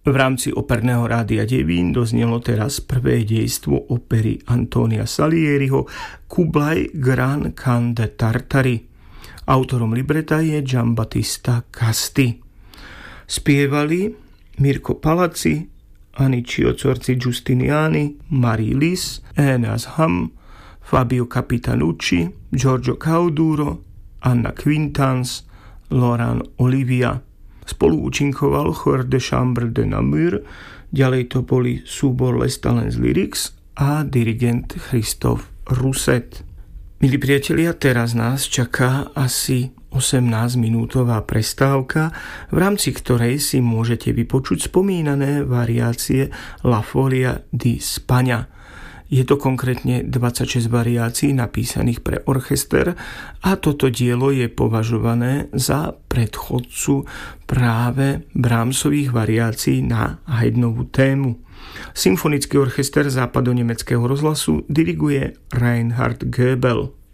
V rámci operného rádia Devín doznelo teraz prvé dejstvo opery Antonia Salieriho Kublai Grand Khan de Tartary. Autorom libreta je Giambattista Casti. Spievali Mirko Palazzi, Anicio Zorzi Giustiniani, Marie Lis, Eneas Ham, Fabio Capitanucci, Giorgio Cauduro, Anna Quintans, Laurent Olivia. Spolu účinkoval Chor de Chambre de Namur, ďalej to boli súbor Les Talents Lyrics a dirigent Christophe Rousset. Milí priatelia, teraz nás čaká asi 18-minútová prestávka, v rámci ktorej si môžete vypočuť spomínané variácie La Folia di Spagna. Je to konkrétne 26 variácií napísaných pre orchester a toto dielo je považované za predchodcu práve Brahmsových variácií na Haydnovú tému. Symfonický orchester západonemeckého rozhlasu diriguje Reinhard Goebel.